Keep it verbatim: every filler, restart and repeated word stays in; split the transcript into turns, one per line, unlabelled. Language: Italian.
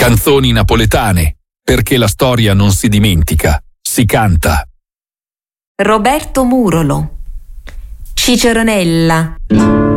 Canzoni napoletane, perché la storia non si dimentica, si canta.
Roberto Murolo, Ciceronella.